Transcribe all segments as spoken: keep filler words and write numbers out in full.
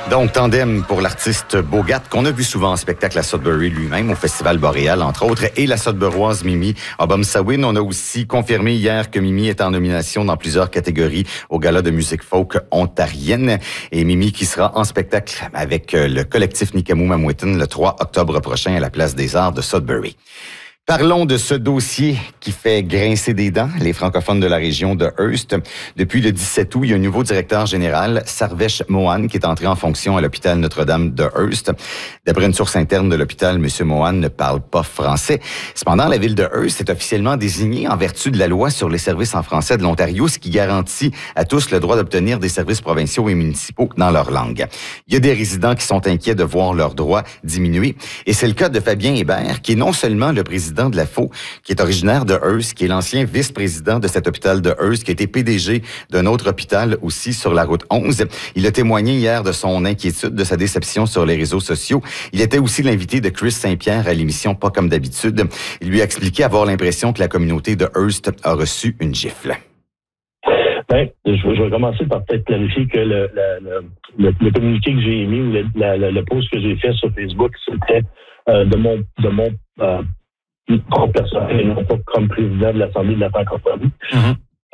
Donc, tandem pour l'artiste Bogat, qu'on a vu souvent en spectacle à Sudbury lui-même, au Festival Boréal, entre autres, et la Sudburoise Mimi Obomsawin. On a aussi confirmé hier que Mimi est en nomination dans plusieurs catégories au Gala de musique folk ontarienne. Et Mimi qui sera en spectacle avec le collectif Nikamu Mamouetin le trois octobre prochain à la Place des Arts de Sudbury. Parlons de ce dossier qui fait grincer des dents les francophones de la région de Hearst. Depuis le dix-sept août, il y a un nouveau directeur général, Sarvesh Mohan, qui est entré en fonction à l'hôpital Notre-Dame de Hearst. D'après une source interne de l'hôpital, M. Mohan ne parle pas français. Cependant, la ville de Hearst est officiellement désignée en vertu de la loi sur les services en français de l'Ontario, ce qui garantit à tous le droit d'obtenir des services provinciaux et municipaux dans leur langue. Il y a des résidents qui sont inquiets de voir leurs droits diminuer. Et c'est le cas de Fabien Hébert, qui est non seulement le président de la F O, qui est originaire de Hearst, qui est l'ancien vice-président de cet hôpital de Hearst, qui a été P D G d'un autre hôpital aussi sur la route onze. Il a témoigné hier de son inquiétude, de sa déception sur les réseaux sociaux. Il était aussi l'invité de Chris Saint-Pierre à l'émission Pas comme d'habitude. Il lui a expliqué avoir l'impression que la communauté de Hearst a reçu une gifle. Ben, je, je vais commencer par peut-être clarifier que le, le, le, le communiqué que j'ai émis ou le, le, le post que j'ai fait sur Facebook, c'était euh, de mon de mon euh, comme personnel et non pas comme président de l'Assemblée de la francophonie. Mm-hmm.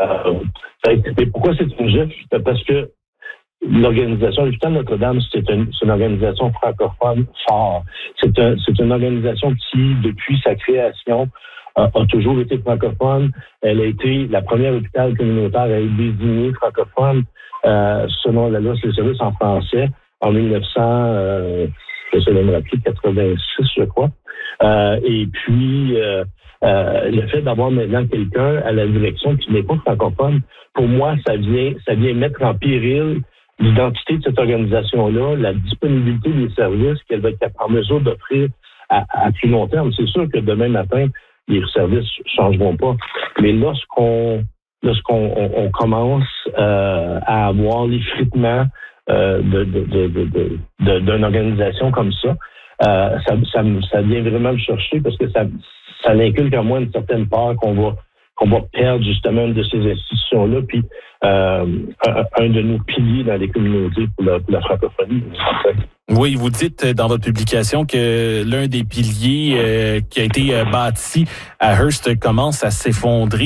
Euh, et pourquoi c'est une gifle? Parce que l'organisation, l'hôpital Notre-Dame, c'est une, c'est une organisation francophone forte. C'est, un, c'est une organisation qui, depuis sa création, a, a toujours été francophone. Elle a été la première hôpital communautaire à être désignée francophone euh, selon la loi sur les services en français en mille neuf cents, euh, je sais me rappeler, quatre-vingt-six, je crois. Euh, et puis, euh, euh, le fait d'avoir maintenant quelqu'un à la direction qui n'est pas francophone, pour moi, ça vient, ça vient mettre en péril l'identité de cette organisation-là, la disponibilité des services qu'elle va être en mesure d'offrir à, à plus long terme. C'est sûr que demain matin, les services ne changeront pas. Mais lorsqu'on, lorsqu'on on, on commence euh, à avoir l'effritement euh, de, de, de, de, de, de, d'une organisation comme ça, Euh, ça, ça, ça vient vraiment me chercher parce que ça, ça inculque en moi une certaine peur qu'on va, qu'on va perdre justement une de ces institutions-là, puis euh, un, un de nos piliers dans les communautés pour la, pour la francophonie. Oui, vous dites dans votre publication que l'un des piliers euh, qui a été bâti à Hearst commence à s'effondrer.